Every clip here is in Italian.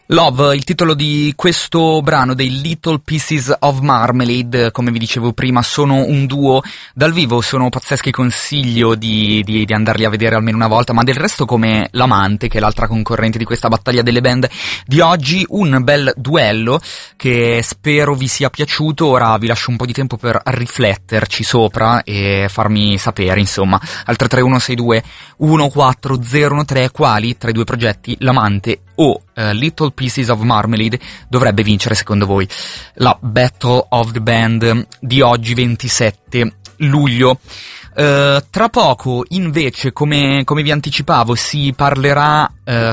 Love, il titolo di questo brano dei Little Pieces of Marmalade. Come vi dicevo prima, sono un duo dal vivo, sono pazzeschi, consiglio di andarli a vedere almeno una volta, ma del resto, come l'Amante, che è l'altra concorrente di questa battaglia delle band di oggi, un bel duello che spero vi sia piaciuto. Ora vi lascio un po' di tempo per rifletterci sopra e farmi sapere, insomma, al 33162 14013 quali tra i due progetti, l'Amante o Little Pieces of Marmalade, dovrebbe vincere secondo voi la Battle of the Band di oggi, 27 luglio. Tra poco invece, come vi anticipavo, si parlerà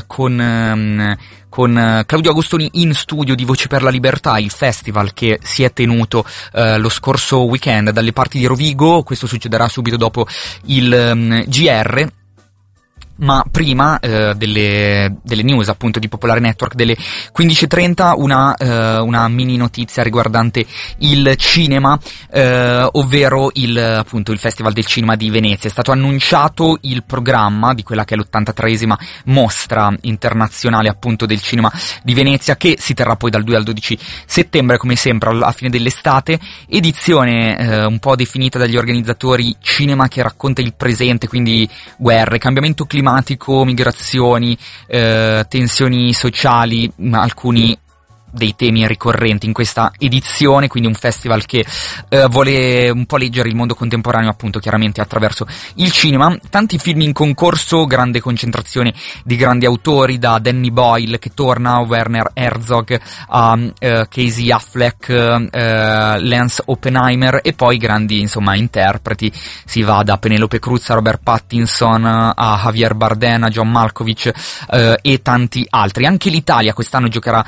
con Claudio Agostoni in studio di Voci per la Libertà, il festival che si è tenuto lo scorso weekend dalle parti di Rovigo. Questo succederà subito dopo il GR. Ma prima delle news, appunto, di Popolare Network delle 15:30, una mini notizia riguardante il cinema, ovvero il Festival del Cinema di Venezia. È stato annunciato il programma di quella che è l'83esima mostra internazionale, appunto, del cinema di Venezia, che si terrà poi dal 2 al 12 settembre, come sempre alla fine dell'estate. Edizione un po' definita dagli organizzatori cinema che racconta il presente, quindi guerre, cambiamento climatico, migrazioni, tensioni sociali, alcuni dei temi ricorrenti in questa edizione, quindi un festival che vuole un po' leggere il mondo contemporaneo, appunto, chiaramente attraverso il cinema. Tanti film in concorso, grande concentrazione di grandi autori, da Danny Boyle che torna, Werner Herzog, a Casey Affleck, Lance Oppenheimer, e poi grandi, insomma, interpreti. Si va da Penelope Cruz a Robert Pattinson, a Javier Bardem, a John Malkovich, e tanti altri. Anche l'Italia quest'anno giocherà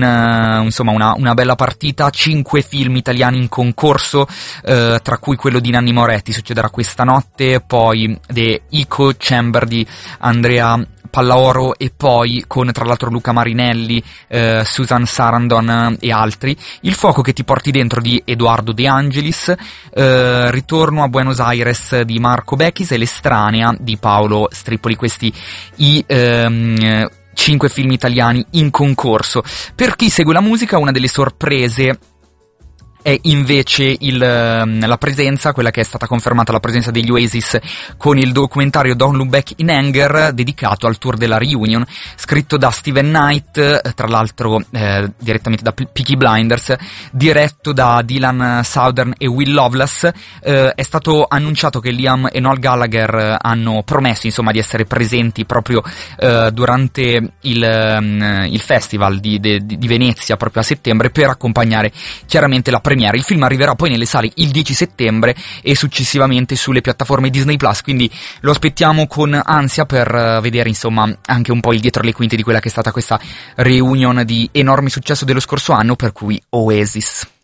una bella partita, 5 film italiani in concorso, tra cui quello di Nanni Moretti succederà questa notte, poi The Echo Chamber di Andrea Pallaoro, e poi con, tra l'altro, Luca Marinelli, Susan Sarandon e altri. Il fuoco che ti porti dentro di Edoardo De Angelis, Ritorno a Buenos Aires di Marco Bechis e L'estranea di Paolo Stripoli. Questi i 5 film italiani in concorso. Per chi segue la musica, una delle sorprese è invece la presenza, quella che è stata confermata, la presenza degli Oasis con il documentario Don't Look Back in Anger, dedicato al tour della Reunion, scritto da Steven Knight, tra l'altro direttamente da Peaky Blinders, diretto da Dylan Southern e Will Lovelace. È stato annunciato che Liam e Noel Gallagher hanno promesso, insomma, di essere presenti proprio durante il festival di Venezia, proprio a settembre, per accompagnare chiaramente la premiere. Il film arriverà poi nelle sale il 10 settembre e successivamente sulle piattaforme Disney Plus, quindi lo aspettiamo con ansia per vedere, insomma, anche un po' il dietro le quinte di quella che è stata questa reunion di enorme successo dello scorso anno, per cui Oasis.